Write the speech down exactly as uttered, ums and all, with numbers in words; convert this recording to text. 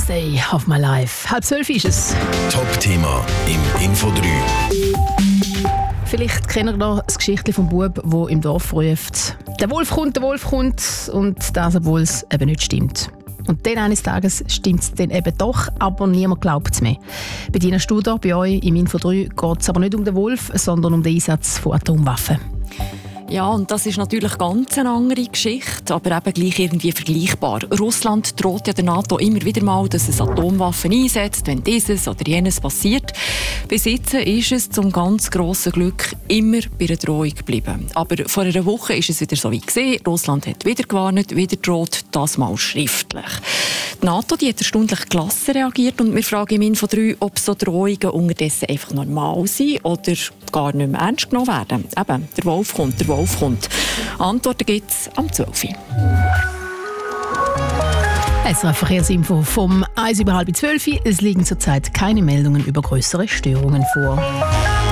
Day of my life. Halb zwölf ist es. Top-Thema im Info drei. Vielleicht kennt ihr noch das Geschichtchen vom Bub, der im Dorf ruft: «Der Wolf kommt, der Wolf kommt!» Und das, obwohl es eben nicht stimmt. Und dann eines Tages stimmt es dann eben doch, aber niemand glaubt es mehr. Bei Dina Studer, bei euch im Info drei, geht es aber nicht um den Wolf, sondern um den Einsatz von Atomwaffen. Ja, und das ist natürlich ganz eine andere Geschichte, aber eben gleich irgendwie vergleichbar. Russland droht ja der NATO immer wieder mal, dass es Atomwaffen einsetzt, wenn dieses oder jenes passiert. Bis jetzt ist es zum ganz grossen Glück immer bei einer Drohung geblieben. Aber vor einer Woche ist es wieder so wie gesehen. Russland hat wieder gewarnt, wieder droht, das mal schriftlich. Die NATO die hat erstaunlich gelassen reagiert und wir fragen im Info drei, ob so Drohungen unterdessen einfach normal sind oder gar nicht mehr ernst genommen werden. Eben, der Wolf kommt, der Wolf kommt. Antworten gibt es am zwölf Uhr. Es war Verkehrsinfo vom eins über halb zwölf. Es liegen zurzeit keine Meldungen über größere Störungen vor.